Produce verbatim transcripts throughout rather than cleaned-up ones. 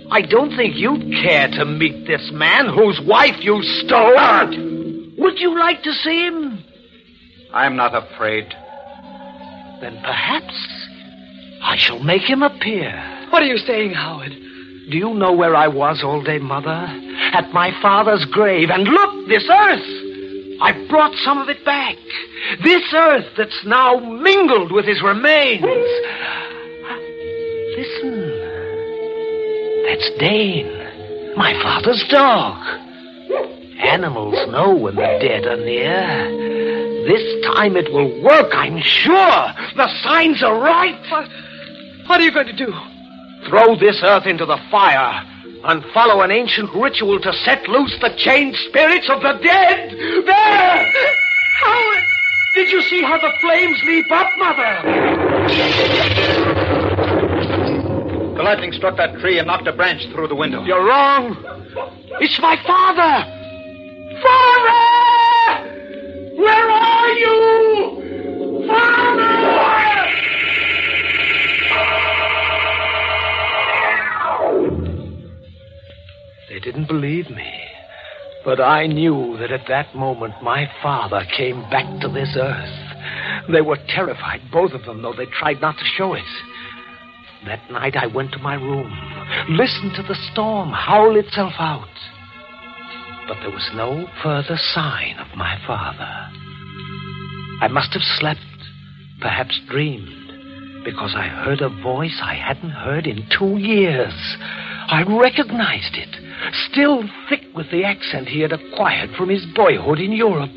I don't think you'd care to meet this man whose wife you stole. Would you like to see him? I'm not afraid. Then perhaps I shall make him appear. What are you saying, Howard? Do you know where I was all day, Mother? At my father's grave. And look, this earth. I brought some of it back. This earth that's now mingled with his remains. Listen. That's Dane, my father's dog. Animals know when the dead are near. This time it will work, I'm sure. The signs are right. What, what are you going to do? Throw this earth into the fire and follow an ancient ritual to set loose the chained spirits of the dead. There! Howard! Did you see how the flames leap up, Mother? The lightning struck that tree and knocked a branch through the window. You're wrong. It's my father. Father! Where are you? Father! They didn't believe me. But I knew that at that moment my father came back to this earth. They were terrified, both of them, though they tried not to show it. That night I went to my room, listened to the storm howl itself out. But there was no further sign of my father. I must have slept, perhaps dreamed, because I heard a voice I hadn't heard in two years. I recognized it, still thick with the accent he had acquired from his boyhood in Europe.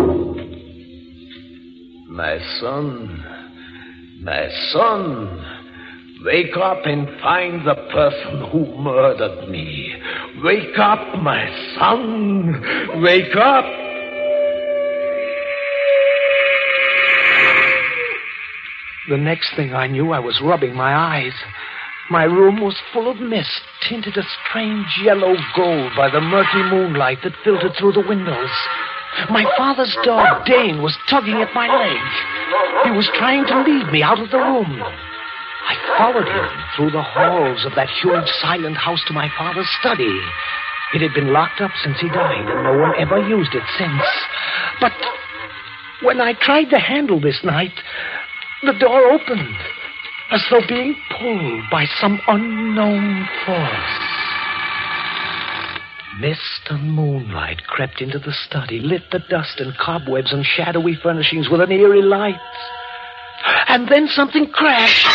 My son, my son, wake up and find the person who murdered me. Wake up, my son, wake up. The next thing I knew, I was rubbing my eyes. My room was full of mist, tinted a strange yellow gold by the murky moonlight that filtered through the windows. My father's dog, Dane, was tugging at my leg. He was trying to lead me out of the room. I followed him through the halls of that huge silent house to my father's study. It had been locked up since he died, and no one ever used it since. But when I tried the handle this night, the door opened, as though being pulled by some unknown force. Mist and moonlight crept into the study, lit the dust and cobwebs and shadowy furnishings with an eerie light. And then something crashed.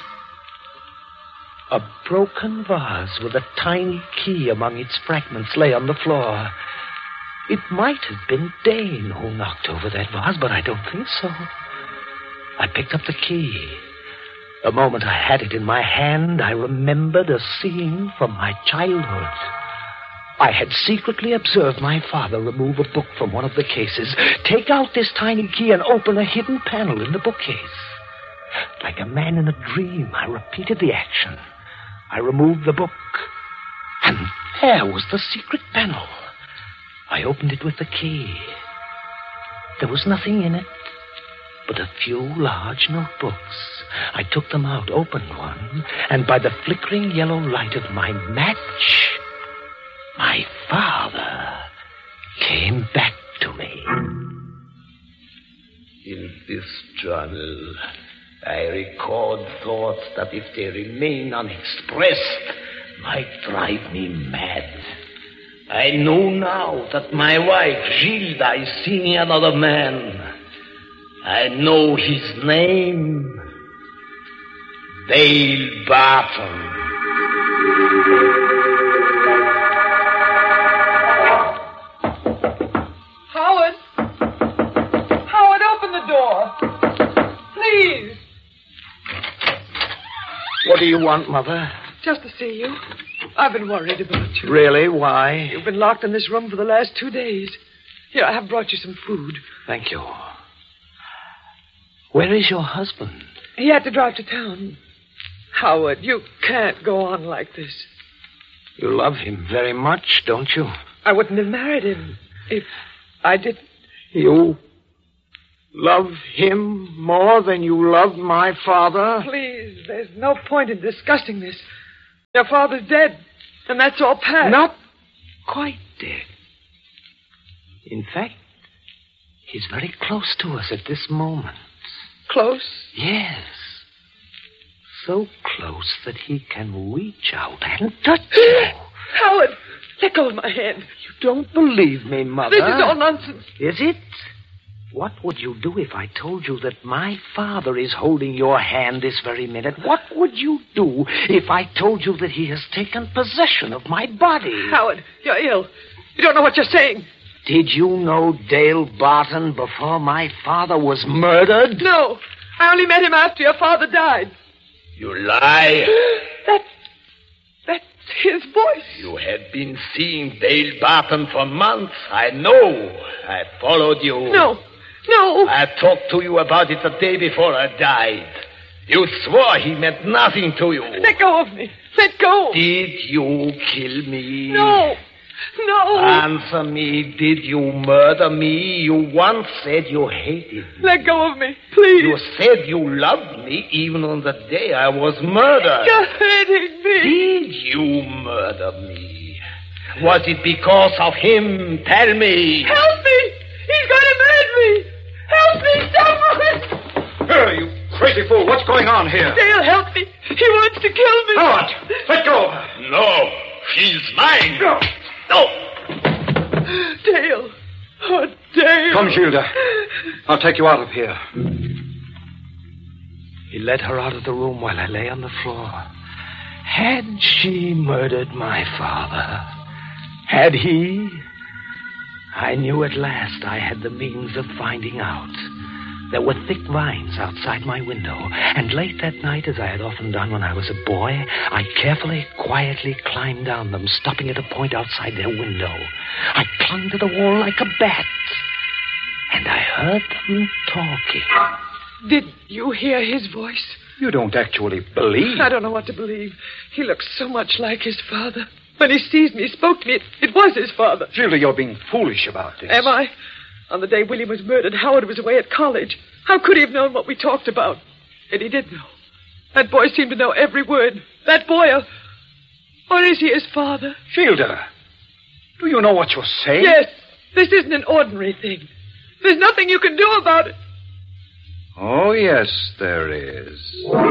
A broken vase with a tiny key among its fragments lay on the floor. It might have been Dane who knocked over that vase, but I don't think so. I picked up the key. The moment I had it in my hand, I remembered a scene from my childhood. I had secretly observed my father remove a book from one of the cases, take out this tiny key, and open a hidden panel in the bookcase. Like a man in a dream, I repeated the action. I removed the book, and there was the secret panel. I opened it with the key. There was nothing in it but a few large notebooks. I took them out, opened one, and by the flickering yellow light of my match, my father came back to me. In this journal, I record thoughts that, if they remain unexpressed, might drive me mad. I know now that my wife, Gilda, is seeing another man. I know his name. Dale Barton. Howard! Howard, open the door. Please. What do you want, Mother? Just to see you. I've been worried about you. Really? Why? You've been locked in this room for the last two days. Here, I have brought you some food. Thank you. Where is your husband? He had to drive to town. Howard, you can't go on like this. You love him very much, don't you? I wouldn't have married him if I didn't. You love him more than you loved my father? Please, there's no point in discussing this. Your father's dead. And that's all past. Not quite dead. In fact, he's very close to us at this moment. Close? Yes. So close that he can reach out and touch you. Howard, let go of my hand. You don't believe me, Mother. This is all nonsense. Is it? What would you do if I told you that my father is holding your hand this very minute? What would you do if I told you that he has taken possession of my body? Howard, you're ill. You don't know what you're saying. Did you know Dale Barton before my father was murdered? No. I only met him after your father died. You lie. That... That's his voice. You had been seeing Dale Barton for months. I know. I followed you. No. No. I talked to you about it the day before I died. You swore he meant nothing to you. Let go of me. Let go. Did you kill me? No. No. Answer me. Did you murder me? You once said you hated me. Let go of me, please. You said you loved me even on the day I was murdered. You're hurting me. Did you murder me? Was it because of him? Tell me. Help me. He's going to murder me. Help me. Someone. Here, you crazy fool. What's going on here? Dale, help me. He wants to kill me. Howard, let go. No. She's mine. No. No. Dale. Oh, Dale. Come, Gilda. I'll take you out of here. He led her out of the room while I lay on the floor. Had she murdered my father? Had he? I knew at last I had the means of finding out. There were thick vines outside my window, and late that night, as I had often done when I was a boy, I carefully, quietly climbed down them, stopping at a point outside their window. I clung to the wall like a bat, and I heard them talking. Did you hear his voice? You don't actually believe. I don't know what to believe. He looks so much like his father. When he seized me, he spoke to me. It, it was his father. Gilda, you're being foolish about this. Am I? On the day William was murdered, Howard was away at college. How could he have known what we talked about? And he did know. That boy seemed to know every word. That boy, or, or is he his father? Gilda, do you know what you're saying? Yes. This isn't an ordinary thing. There's nothing you can do about it. Oh, yes, there is.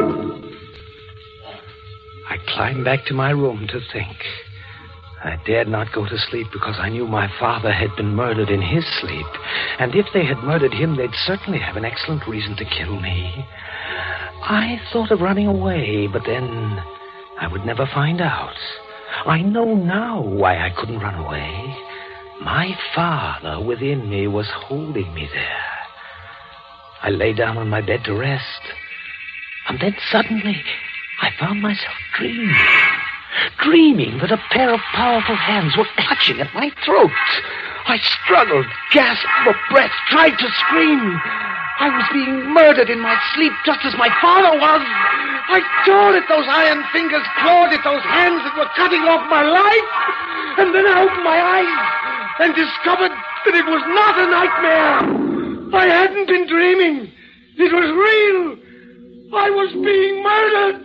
I climbed back to my room to think. I dared not go to sleep because I knew my father had been murdered in his sleep. And if they had murdered him, they'd certainly have an excellent reason to kill me. I thought of running away, but then I would never find out. I know now why I couldn't run away. My father within me was holding me there. I lay down on my bed to rest. And then suddenly I found myself dreaming. Dreaming that a pair of powerful hands were clutching at my throat. I struggled, gasped for breath, tried to scream. I was being murdered in my sleep just as my father was. I tore at those iron fingers, clawed at those hands that were cutting off my life. And then I opened my eyes and discovered that it was not a nightmare. I hadn't been dreaming. It was real. I was being murdered.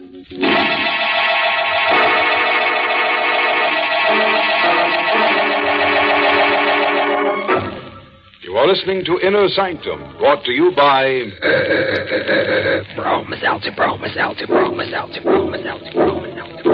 You are listening to Inner Sanctum, brought to you by... Bromoseltzer, Bromoseltzer, Bromoseltzer, Bromoseltzer, Bromoseltzer,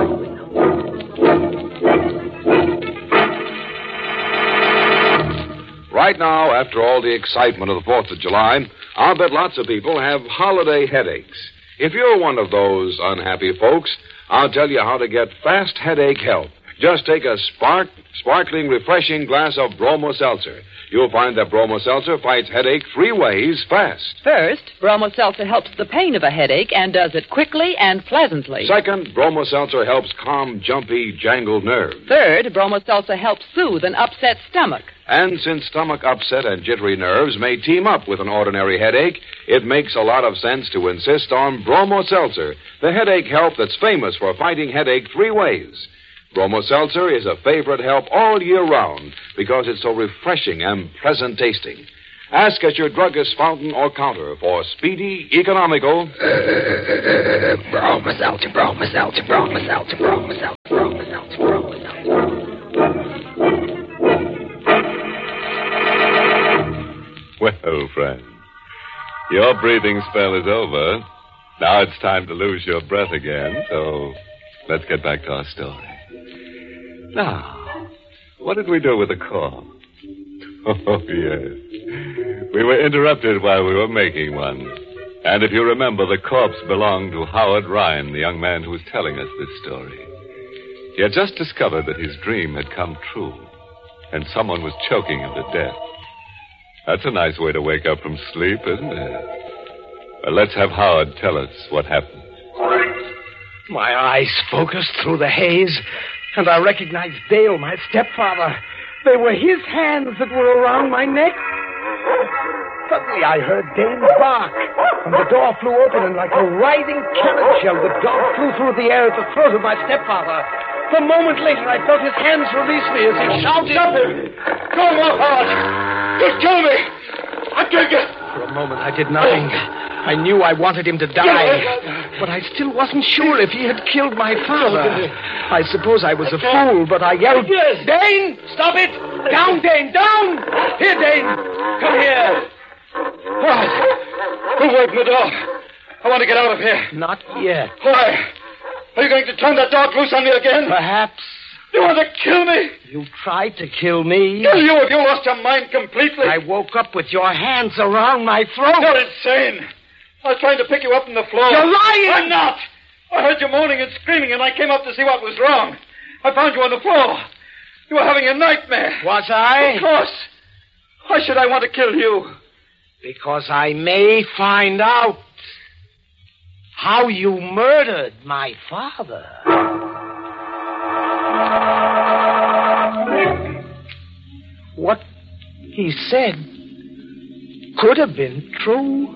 Bromoseltzer. Right now, after all the excitement of the fourth of July, I'll bet lots of people have holiday headaches. If you're one of those unhappy folks, I'll tell you how to get fast headache help. Just take a spark, sparkling, refreshing glass of Bromo-Seltzer. You'll find that Bromo-Seltzer fights headache three ways fast. First, Bromo-Seltzer helps the pain of a headache and does it quickly and pleasantly. Second, Bromo-Seltzer helps calm, jumpy, jangled nerves. Third, Bromo-Seltzer helps soothe an upset stomach. And since stomach upset and jittery nerves may team up with an ordinary headache, it makes a lot of sense to insist on Bromo-Seltzer, the headache help that's famous for fighting headache three ways. Bromo-Seltzer is a favorite help all year round because it's so refreshing and pleasant tasting. Ask at your druggist's fountain or counter for speedy, economical... Bromo-Seltzer, Bromo-Seltzer, Bromo-Seltzer, Bromo-Seltzer, Bromo-Seltzer. Elsie Bromers, Elsie Bromers. Well, friend, your breathing spell is over. Now it's time to lose your breath again, so let's get back to our story. Now, what did we do with the corpse? Oh, yes. We were interrupted while we were making one. And if you remember, the corpse belonged to Howard Ryan, the young man who was telling us this story. He had just discovered that his dream had come true, and someone was choking him to death. That's a nice way to wake up from sleep, isn't it? Well, let's have Howard tell us what happened. My eyes focused through the haze, and I recognized Dale, my stepfather. They were his hands that were around my neck. Suddenly I heard Dane bark, and the door flew open, and like a writhing cannon shell, the dog flew through the air at the throat of my stepfather. A moment later, I felt his hands release me as he shouted. Stop him! Go on, Howard! Just kill me! I'll kill you! For a moment, I did nothing. I knew I wanted him to die, but I still wasn't sure if he had killed my father. I suppose I was a fool, but I yelled, Dane, stop it! Down, Dane, down! Here, Dane, come here. What? Who opened the door? I want to get out of here. Not yet. Why? Are you going to turn that dog loose on me again? Perhaps. You want to kill me? You tried to kill me. Kill you if you lost your mind completely. I woke up with your hands around my throat. You're insane. I was trying to pick you up from the floor. You're lying! I'm not. I heard you moaning and screaming, and I came up to see what was wrong. I found you on the floor. You were having a nightmare. Was I? Of course. Why should I want to kill you? Because I may find out how you murdered my father. What he said could have been true.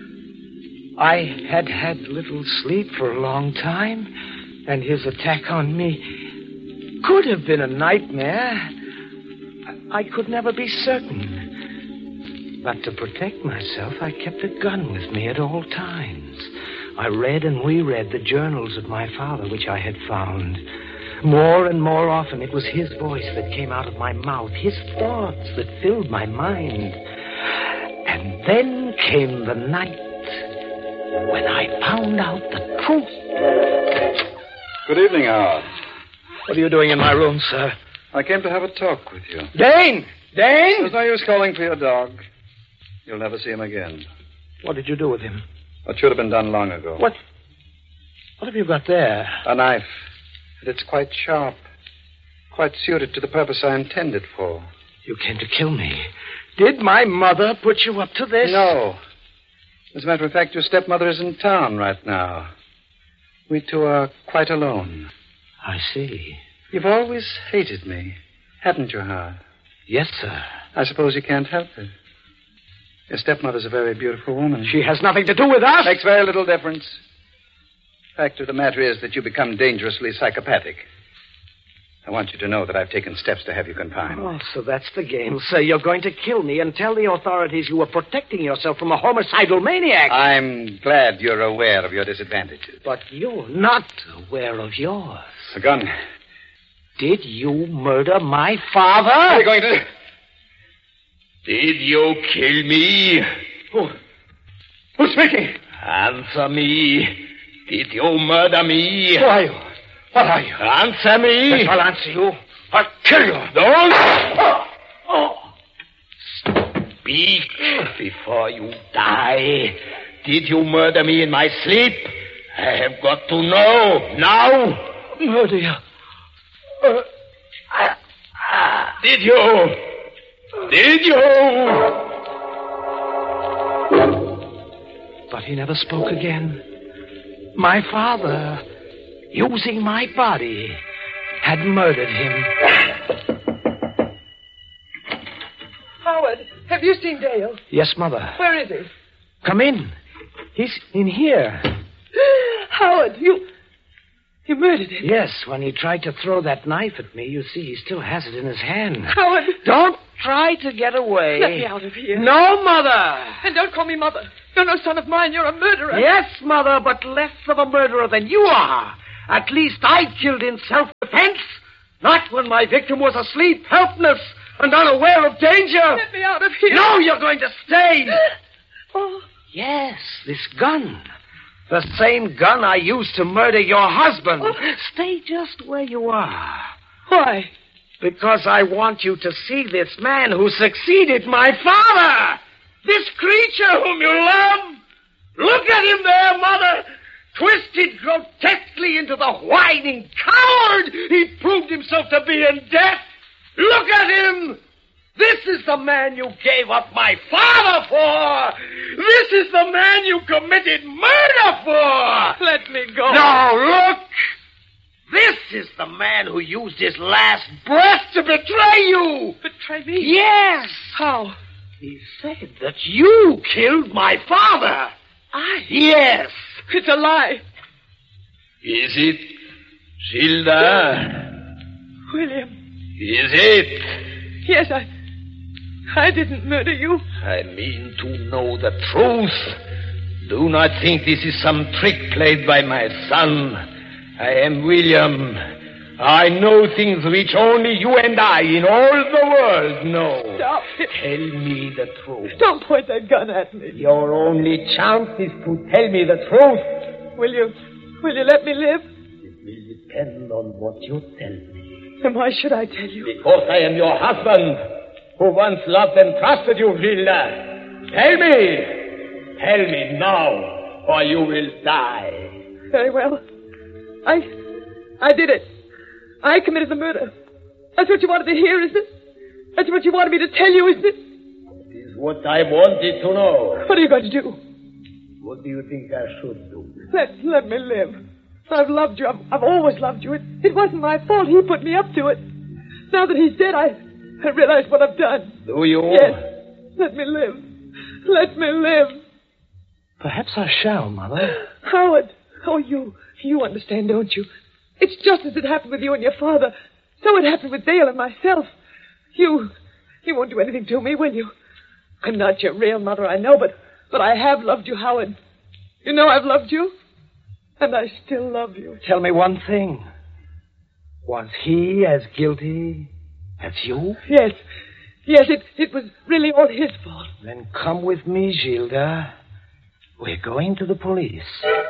I had had little sleep for a long time, and his attack on me could have been a nightmare. I could never be certain. But to protect myself, I kept a gun with me at all times. I read and reread the journals of my father, which I had found. More and more often, it was his voice that came out of my mouth, his thoughts that filled my mind. And then came the night when I found out the truth. Good evening, Howard. What are you doing in my room, sir? I came to have a talk with you. Dane! Dane! There's no use calling for your dog. You'll never see him again. What did you do with him? What should have been done long ago. What? What have you got there? A knife. And it's quite sharp. Quite suited to the purpose I intend it for. You came to kill me. Did my mother put you up to this? No. As a matter of fact, your stepmother is in town right now. We two are quite alone. I see. You've always hated me, haven't you, Howard? Yes, sir. I suppose you can't help it. Your stepmother's a very beautiful woman. She has nothing to do with us. Makes very little difference. Fact of the matter is that you become dangerously psychopathic. I want you to know that I've taken steps to have you confined. Oh, so that's the game, sir. You're going to kill me and tell the authorities you were protecting yourself from a homicidal maniac. I'm glad you're aware of your disadvantages. But you're not aware of yours. A gun. Did you murder my father? What are you going to do? Did you kill me? Who? Who's speaking? Answer me. Did you murder me? Who are you? What are you? Answer me. Yes, I'll answer you. I'll kill you. Don't. Oh. Oh. Speak before you die. Did you murder me in my sleep? I have got to know now. Murder you? Uh, Did you? Did you? But he never spoke again. My father, using my body, had murdered him. Howard, have you seen Dale? Yes, Mother. Where is he? Come in. He's in here. Howard, you... You murdered him. Yes, when he tried to throw that knife at me, you see, he still has it in his hand. Howard! Don't try to get away. Let me out of here. No, Mother! And don't call me Mother. You're no son of mine. You're a murderer. Yes, Mother, but less of a murderer than you are. At least I killed in self-defense, not when my victim was asleep, helpless, and unaware of danger. Get me out of here. No, you're going to stay. Oh. Yes, this gun. The same gun I used to murder your husband. Oh. Stay just where you are. Why? Because I want you to see this man who succeeded my father. This creature whom you love. Look at him there, Mother. Twisted grotesquely into the whining coward he proved himself to be in death. Look at him. This is the man you gave up my father for. This is the man you committed murder for. Let me go. No, look. This is the man who used his last breath to betray you. Betray me? Yes. How? He said that you killed my father. I? Yes. It's a lie. Is it, Gilda? William. Is it? Yes, I... I didn't murder you. I mean to know the truth. Do not think this is some trick played by my son. I am William. I know things which only you and I in all the world know. Stop it. Tell me the truth. Don't point that gun at me. Your only chance is to tell me the truth. Will you... Will you let me live? It will depend on what you tell me. Then why should I tell you? Because I am your husband, who once loved and trusted you, Gilda. Tell me. Tell me now, or you will die. Very well. I... I did it. I committed the murder. That's what you wanted to hear, isn't it? That's what you wanted me to tell you, isn't it? It is what I wanted to know. What are you going to do? What do you think I should do? Let, let me live. I've loved you. I've, I've always loved you. It, it wasn't my fault. He put me up to it. Now that he's dead, I, I realize what I've done. Do you? Yes. Let me live. Let me live. Perhaps I shall, Mother. Howard. Oh, you, you understand, don't you? It's just as it happened with you and your father. So it happened with Dale and myself. You, you won't do anything to me, will you? I'm not your real mother, I know, but, but I have loved you, Howard. You know I've loved you, and I still love you. Tell me one thing. Was he as guilty as you? Yes. Yes, it, it was really all his fault. Then come with me, Gilda. We're going to the police.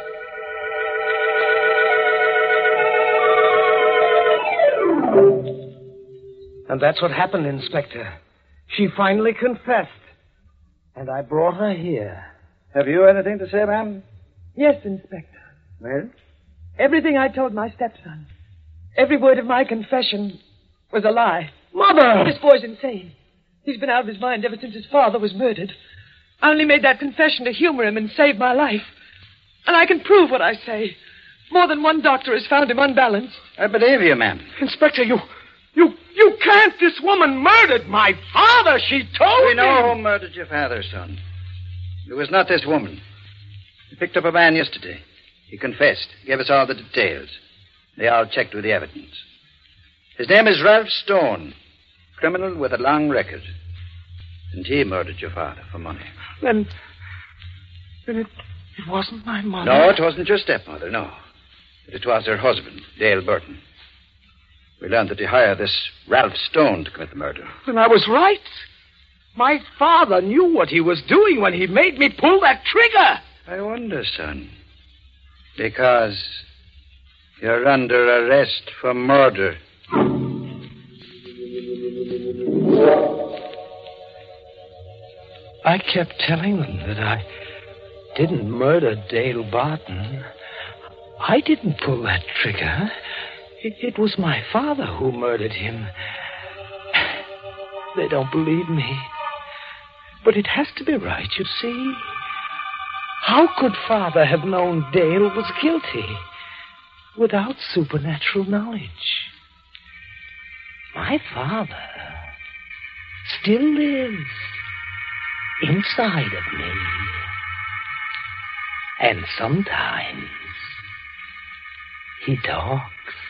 And that's what happened, Inspector. She finally confessed. And I brought her here. Have you anything to say, ma'am? Yes, Inspector. Well? Everything I told my stepson. Every word of my confession was a lie. Mother! This boy's insane. He's been out of his mind ever since his father was murdered. I only made that confession to humor him and save my life. And I can prove what I say. More than one doctor has found him unbalanced. I believe you, ma'am. Inspector, you... You... You can't! This woman murdered my father! She told me... We know who murdered your father, son. It was not this woman. We picked up a man yesterday. He confessed. He gave us all the details. They all checked with the evidence. His name is Ralph Stone. Criminal with a long record. And he murdered your father for money. Then... Then it... It wasn't my mother. No, it wasn't your stepmother, no. But it was her husband, Dale Burton. We learned that he hired this Ralph Stone to commit the murder. Then I was right. My father knew what he was doing when he made me pull that trigger. I wonder, son. Because you're under arrest for murder. I kept telling them that I didn't murder Dale Barton. I didn't pull that trigger. It, it was my father who murdered him. They don't believe me. But it has to be right, you see. How could Father have known Dale was guilty without supernatural knowledge? My father still lives inside of me. And sometimes he talks.